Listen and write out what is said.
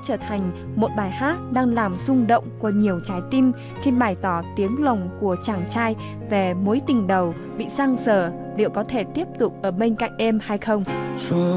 trở thành một bài hát đang làm rung động của nhiều trái tim khi bày tỏ tiếng lòng của chàng trai về mối tình đầu bị giang dở, liệu có thể tiếp tục ở bên cạnh em hay không.